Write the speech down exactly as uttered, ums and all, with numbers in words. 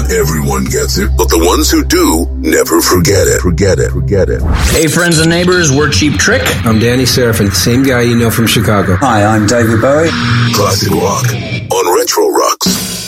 Not everyone gets it, but the ones who do never forget it. Forget it. Forget it. Hey, friends and neighbors, we're Cheap Trick. I'm Danny Serafin, same guy you know from Chicago. Hi, I'm David Bowie. Classic rock on Retro Rocks.